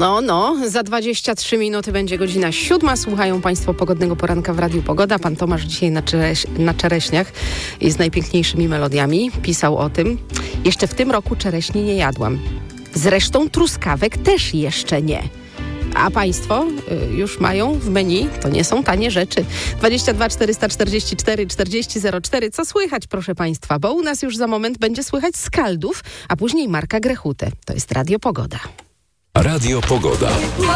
No, za 23 minuty będzie godzina 7. Słuchają Państwo pogodnego poranka w Radiu Pogoda. Pan Tomasz dzisiaj na czereśniach i z najpiękniejszymi melodiami pisał o tym. Jeszcze w tym roku czereśni nie jadłam. Zresztą truskawek też jeszcze nie. A Państwo już mają w menu, to nie są tanie rzeczy. 22 444 40 04. Co słychać, proszę Państwa? Bo u nas już za moment będzie słychać Skaldów, a później Marka Grechutę. To jest Radio Pogoda. Radio Pogoda.